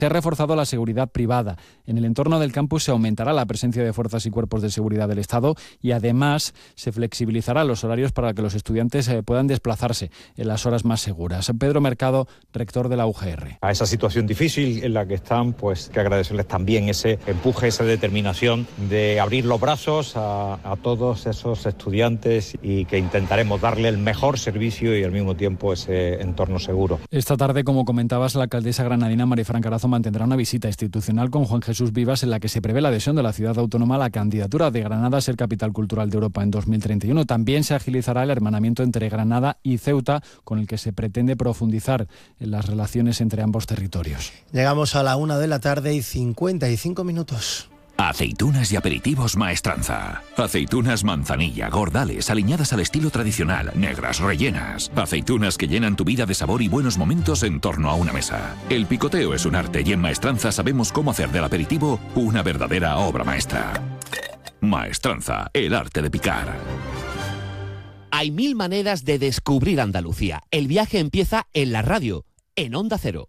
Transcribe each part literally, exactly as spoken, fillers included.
Se ha reforzado la seguridad privada. En el entorno del campus se aumentará la presencia de fuerzas y cuerpos de seguridad del Estado y además se flexibilizarán los horarios para que los estudiantes eh, puedan desplazarse en las horas más seguras. Pedro Mercado, rector de la U G R. A esa situación difícil en la que están, pues que agradecerles también ese empuje, esa determinación de abrir los brazos a, a todos esos estudiantes y que intentaremos darle el mejor servicio y al mismo tiempo ese entorno seguro. Esta tarde, como comentabas, la alcaldesa granadina Marifran Carazo mantendrá una visita institucional con Juan Jesús Vivas en la que se prevé la adhesión de la ciudad autónoma a la candidatura de Granada a ser capital cultural de Europa en dos mil treinta y uno. También se agilizará el hermanamiento entre Granada y Ceuta, con el que se pretende profundizar en las relaciones entre ambos territorios. Llegamos a la una de la tarde y cincuenta y cinco minutos. Aceitunas y aperitivos Maestranza. Aceitunas manzanilla, gordales, aliñadas al estilo tradicional, negras, rellenas. Aceitunas que llenan tu vida de sabor y buenos momentos en torno a una mesa. El picoteo es un arte y en Maestranza sabemos cómo hacer del aperitivo una verdadera obra maestra. Maestranza, el arte de picar. Hay mil maneras de descubrir Andalucía. El viaje empieza en la radio, en Onda Cero.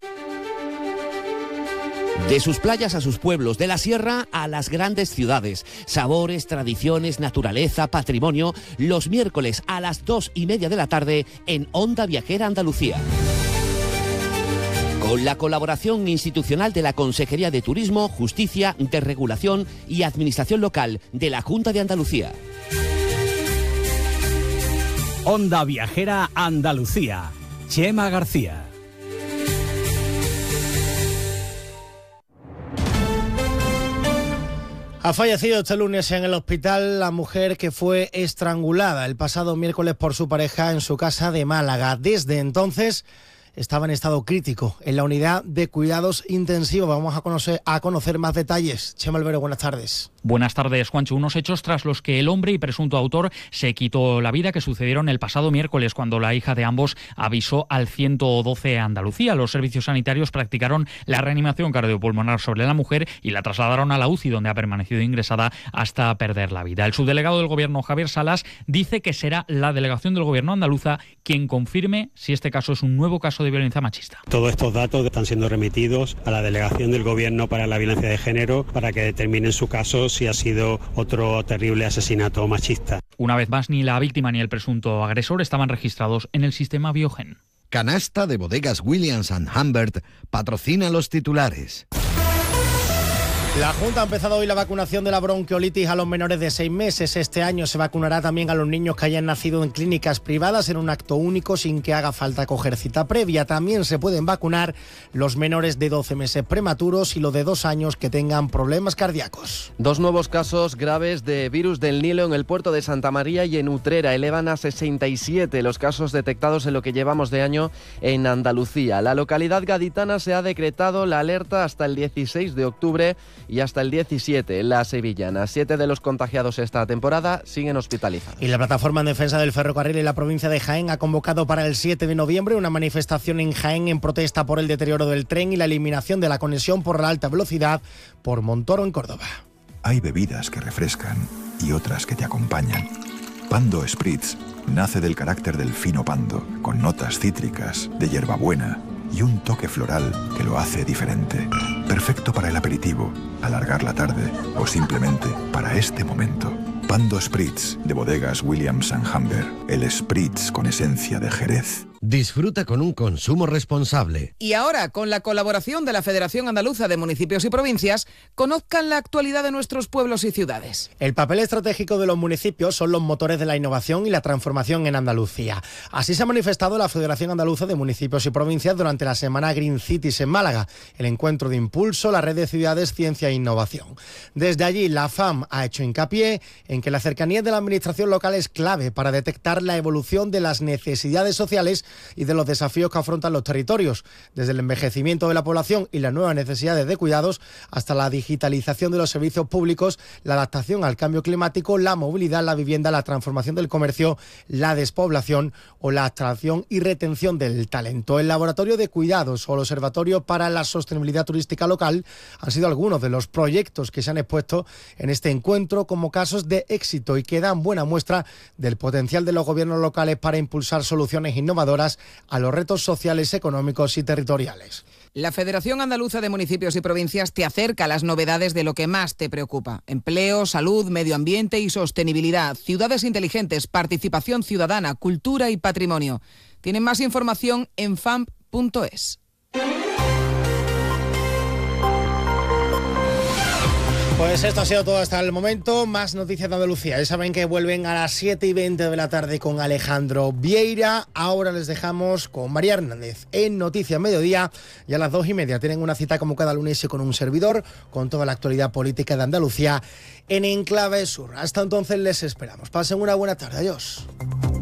De sus playas a sus pueblos, de la sierra a las grandes ciudades. Sabores, tradiciones, naturaleza, patrimonio. Los miércoles a las dos y media de la tarde en Onda Viajera Andalucía. Con la colaboración institucional de la Consejería de Turismo, Justicia, Desregulación y Administración Local de la Junta de Andalucía. Onda Viajera Andalucía. Chema García. Ha fallecido este lunes en el hospital la mujer que fue estrangulada el pasado miércoles por su pareja en su casa de Málaga. Desde entonces estaba en estado crítico en la unidad de cuidados intensivos. Vamos a conocer, a conocer más detalles. Chema Albero, buenas tardes. Buenas tardes, Juancho. Unos hechos tras los que el hombre y presunto autor se quitó la vida, que sucedieron el pasado miércoles cuando la hija de ambos avisó al ciento doce Andalucía. Los servicios sanitarios practicaron la reanimación cardiopulmonar sobre la mujer y la trasladaron a la U C I, donde ha permanecido ingresada hasta perder la vida. El subdelegado del Gobierno, Javier Salas, dice que será la delegación del Gobierno andaluza quien confirme si este caso es un nuevo caso de violencia machista. Todos estos datos están siendo remitidos a la delegación del Gobierno para la violencia de género para que determinen su caso si ha sido otro terrible asesinato machista. Una vez más, ni la víctima ni el presunto agresor estaban registrados en el sistema Biogen. Canasta de Bodegas Williams and Humbert patrocina los titulares. La Junta ha empezado hoy la vacunación de la bronquiolitis a los menores de seis meses. Este año se vacunará también a los niños que hayan nacido en clínicas privadas en un acto único sin que haga falta coger cita previa. También se pueden vacunar los menores de doce meses prematuros y los de dos años que tengan problemas cardíacos. Dos nuevos casos graves de virus del Nilo en el puerto de Santa María y en Utrera. Elevan a sesenta y siete los casos detectados en lo que llevamos de año en Andalucía. La localidad gaditana se ha decretado la alerta hasta el dieciséis de octubre y hasta el diecisiete en la sevillana. Siete de los contagiados esta temporada siguen hospitalizados. Y la plataforma en defensa del ferrocarril en la provincia de Jaén ha convocado para el siete de noviembre una manifestación en Jaén en protesta por el deterioro del tren y la eliminación de la conexión por la alta velocidad por Montoro en Córdoba. Hay bebidas que refrescan y otras que te acompañan. Pando Spritz nace del carácter del fino pando, con notas cítricas, de hierbabuena y un toque floral que lo hace diferente. Perfecto para el aperitivo, alargar la tarde o simplemente para este momento. Pando Spritz de Bodegas Williams and Humbert. El Spritz con esencia de Jerez. Disfruta con un consumo responsable. Y ahora, con la colaboración de la Federación Andaluza de Municipios y Provincias, conozcan la actualidad de nuestros pueblos y ciudades. El papel estratégico de los municipios son los motores de la innovación y la transformación en Andalucía. Así se ha manifestado la Federación Andaluza de Municipios y Provincias durante la semana Green Cities en Málaga, el encuentro de impulso, la red de ciudades, ciencia e innovación. Desde allí, la F A M ha hecho hincapié en que la cercanía de la administración local es clave para detectar la evolución de las necesidades sociales y de los desafíos que afrontan los territorios, desde el envejecimiento de la población y las nuevas necesidades de cuidados hasta la digitalización de los servicios públicos, la adaptación al cambio climático, la movilidad, la vivienda, la transformación del comercio, la despoblación o la atracción y retención del talento. El Laboratorio de Cuidados o el Observatorio para la Sostenibilidad Turística Local han sido algunos de los proyectos que se han expuesto en este encuentro como casos de éxito y que dan buena muestra del potencial de los gobiernos locales para impulsar soluciones innovadoras a los retos sociales, económicos y territoriales. La Federación Andaluza de Municipios y Provincias te acerca a las novedades de lo que más te preocupa. Empleo, salud, medio ambiente y sostenibilidad, ciudades inteligentes, participación ciudadana, cultura y patrimonio. Tienen más información en F A M P punto es. Pues esto ha sido todo hasta el momento. Más noticias de Andalucía. Ya saben que vuelven a las siete y veinte de la tarde con Alejandro Vieira. Ahora les dejamos con María Hernández en Noticias Mediodía. Y a las dos y media tienen una cita como cada lunes y con un servidor, con toda la actualidad política de Andalucía en Enclave Sur. Hasta entonces les esperamos. Pasen una buena tarde. Adiós.